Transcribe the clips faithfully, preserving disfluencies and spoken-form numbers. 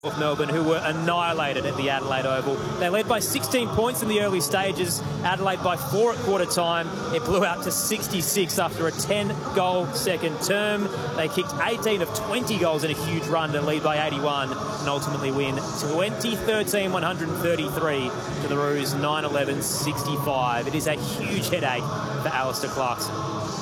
North Melbourne, who were annihilated at the Adelaide Oval. They led by sixteen points in the early stages. Adelaide by four at quarter time. It blew out to sixty-six after a ten goal second term. They kicked eighteen of twenty goals in a huge run to lead by eighty-one and ultimately win twenty thirteen one thirty-three to the Roos nine eleven sixty-five. It is a huge headache for Alistair Clarkson.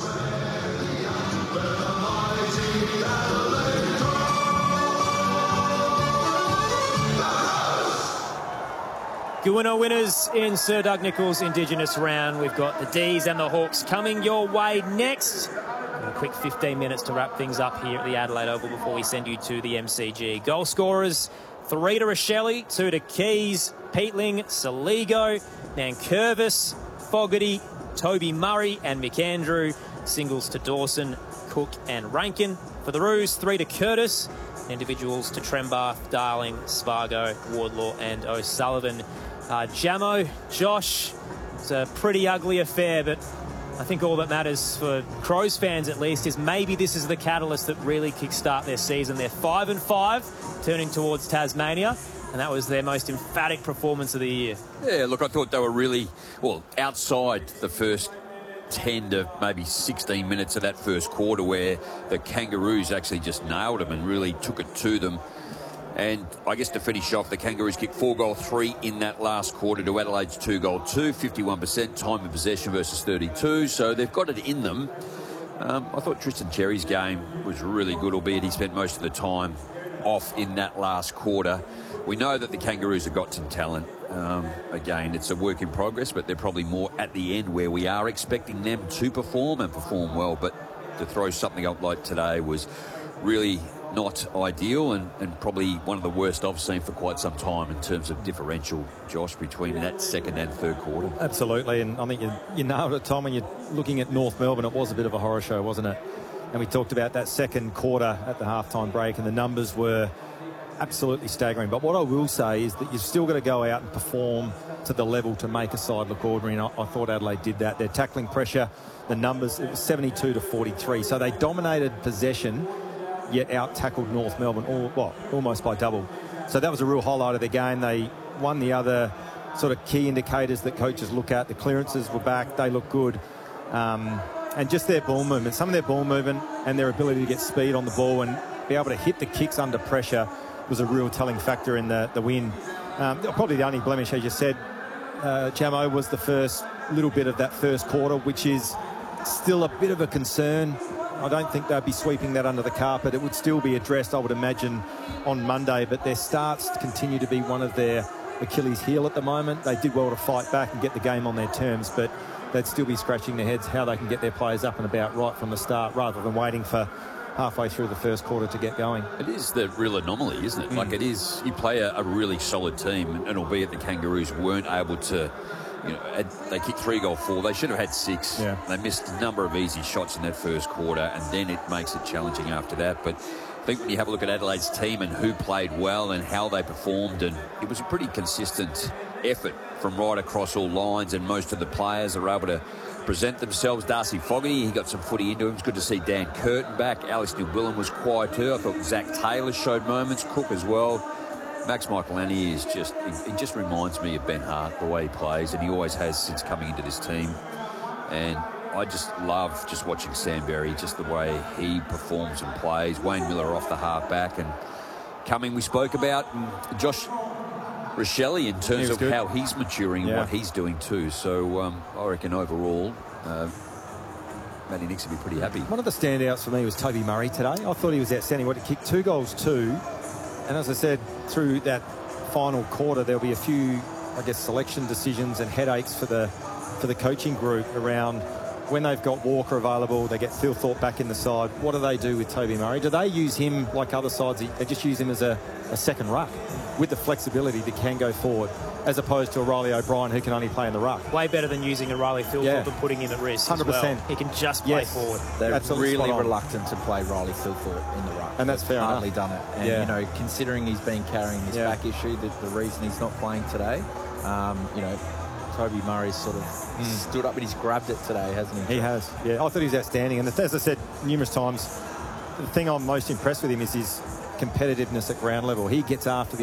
Goonoo winners in Sir Doug Nicholls Indigenous round. We've got the D's and the Hawks coming your way next. A quick fifteen minutes to wrap things up here at the Adelaide Oval before we send you to the M C G. Goal scorers, three to Rochelle, two to Keys, Peatling, Saligo, Nankervis, Fogarty, Toby Murray and McAndrew. Singles to Dawson, Cook and Rankin. For the Roos, three to Curtis. Individuals to Trembath, Darling, Spargo, Wardlaw and O'Sullivan. Uh, Jamo, Josh, it's a pretty ugly affair, but I think all that matters for Crows fans at least is maybe this is the catalyst that really kickstart their season. They're five and five, turning towards Tasmania, and that was their most emphatic performance of the year. Yeah, look, I thought they were really, well, outside the first ten to maybe sixteen minutes of that first quarter where the Kangaroos actually just nailed them and really took it to them. And I guess to finish off, the Kangaroos kicked four goal three in that last quarter to Adelaide's two goal two, fifty-one percent time of possession versus thirty-two. So they've got it in them. Um, I thought Tristan Cherry's game was really good, albeit he spent most of the time off in that last quarter. We know that the Kangaroos have got some talent. Um, again, it's a work in progress, but they're probably more at the end where we are expecting them to perform and perform well. But to throw something up like today was really not ideal and, and probably one of the worst I've seen for quite some time in terms of differential, Josh, between that second and third quarter. Absolutely, and I think you, you nailed it, Tom. When you're looking at North Melbourne, it was a bit of a horror show, wasn't it? And we talked about that second quarter at the halftime break, and the numbers were absolutely staggering. But what I will say is that you've still got to go out and perform to the level to make a side look ordinary, and I, I thought Adelaide did that. Their tackling pressure, the numbers, it was seventy-two to forty-three. So they dominated possession, yet out-tackled North Melbourne all, well, almost by double. So that was a real highlight of their game. They won the other sort of key indicators that coaches look at. The clearances were back. They look good. Um, and just their ball movement, some of their ball movement and their ability to get speed on the ball and be able to hit the kicks under pressure was a real telling factor in the, the win. Um, probably the only blemish, as you said, uh, Jamo, was the first little bit of that first quarter, which is still a bit of a concern. I don't think they'd be sweeping that under the carpet. It would still be addressed, I would imagine, on Monday, but their starts continue to be one of their Achilles' heel at the moment. They did well to fight back and get the game on their terms, but they'd still be scratching their heads how they can get their players up and about right from the start rather than waiting for halfway through the first quarter to get going. It is the real anomaly, isn't it? Mm. Like it is, you play a, a really solid team, and albeit the Kangaroos weren't able to, you know, they kicked three goal four. They should have had six. Yeah. They missed a number of easy shots in that first quarter, and then it makes it challenging after that. But I think when you have a look at Adelaide's team and who played well and how they performed, and it was a pretty consistent effort from right across all lines, and most of the players are able to present themselves. Darcy Fogarty, he got some footy into him. It's good to see Dan Curtin back. Alex Neil-Bullen was quiet too. I thought Zach Taylor showed moments. Cook as well. Max Michaelani is just, he just reminds me of Ben Hart, the way he plays, and he always has since coming into this team. And I just love just watching Sam Berry, just the way he performs and plays. Wayne Miller off the half back, and coming we spoke about, and Josh Rochelle in terms of good. How he's maturing and yeah. what he's doing too. So um, I reckon overall, uh, Matty Nicks will be pretty happy. One of the standouts for me was Toby Murray today. I thought he was outstanding. What, he kicked two goals, two. And as I said, through that final quarter, there'll be a few, I guess, selection decisions and headaches for the for the coaching group around when they've got Walker available, they get Phil Thorpe back in the side. What do they do with Toby Murray? Do they use him like other sides? They just use him as a, a second ruck with the flexibility that can go forward, as opposed to a Riley O'Brien who can only play in the ruck. Way better than using a Riley Phil yeah. Thorpe and putting him at risk. one hundred percent. As well. He can just play yes. forward. They're Absolutely really reluctant to play Riley Phil Thorpe in the ruck. And that's fair hardly enough. done it. And, yeah. you know, considering he's been carrying this yeah. back issue, that the reason he's not playing today, um, you know, Toby Murray's sort of mm. stood up, but he's grabbed it today, hasn't he? He has, yeah. I thought he was outstanding. And as I said numerous times, the thing I'm most impressed with him is his competitiveness at ground level. He gets after the